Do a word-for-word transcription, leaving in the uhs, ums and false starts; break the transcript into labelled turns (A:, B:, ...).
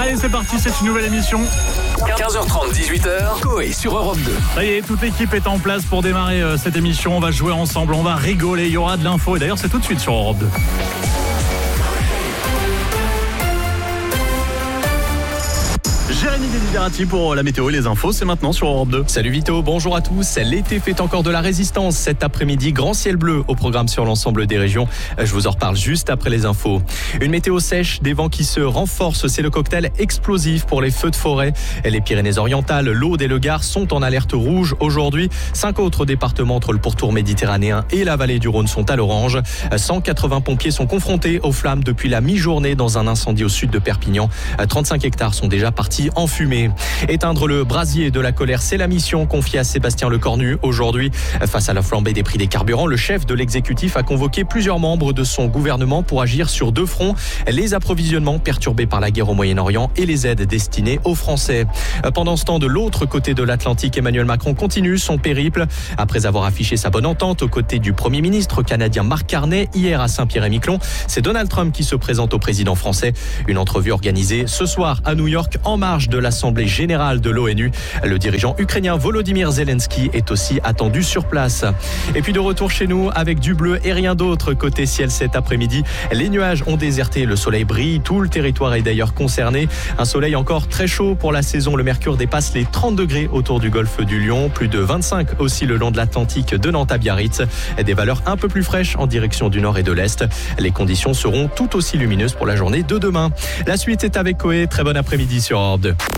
A: Allez, c'est parti, c'est une nouvelle émission.
B: quinze heures trente, dix-huit heures, Coé sur Europe deux.
A: Ça y est, toute l'équipe est en place pour démarrer euh, cette émission. On va jouer ensemble, on va rigoler, il y aura de l'info. Et d'ailleurs, c'est tout de suite sur Europe deux. Jérémy Deliberati pour la météo et les infos, c'est maintenant sur Europe deux.
C: Salut Vito, bonjour à tous. L'été fait encore de la résistance. Cet après-midi, grand ciel bleu au programme sur l'ensemble des régions. Je vous en reparle juste après les infos. Une météo sèche, des vents qui se renforcent. C'est le cocktail explosif pour les feux de forêt. Les Pyrénées-Orientales, l'Aude et le Gard sont en alerte rouge aujourd'hui. Cinq autres départements entre le pourtour méditerranéen et la vallée du Rhône sont à l'orange. cent quatre-vingts pompiers sont confrontés aux flammes depuis la mi-journée dans un incendie au sud de Perpignan. trente-cinq hectares sont déjà partis en fumée. Éteindre le brasier de la colère, c'est la mission confiée à Sébastien Lecornu aujourd'hui. Face à la flambée des prix des carburants, le chef de l'exécutif a convoqué plusieurs membres de son gouvernement pour agir sur deux fronts. Les approvisionnements perturbés par la guerre au Moyen-Orient et les aides destinées aux Français. Pendant ce temps, de l'autre côté de l'Atlantique, Emmanuel Macron continue son périple. Après avoir affiché sa bonne entente aux côtés du Premier ministre canadien Mark Carney hier à Saint-Pierre-et-Miquelon, c'est Donald Trump qui se présente au président français. Une entrevue organisée ce soir à New York en marge de l'Assemblée générale de l'ONU. Le dirigeant ukrainien Volodymyr Zelensky est aussi attendu sur place. Et puis de retour chez nous avec du bleu et rien d'autre côté ciel cet après-midi. Les nuages ont déserté, le soleil brille, tout le territoire est d'ailleurs concerné. Un soleil encore très chaud pour la saison. Le mercure dépasse les trente degrés autour du golfe du Lion, plus de vingt-cinq aussi le long de l'Atlantique de Nantes à Biarritz. Des valeurs un peu plus fraîches en direction du nord et de l'est. Les conditions seront tout aussi lumineuses pour la journée de demain. La suite est avec Coé. Très bon après-midi sur Europe deux.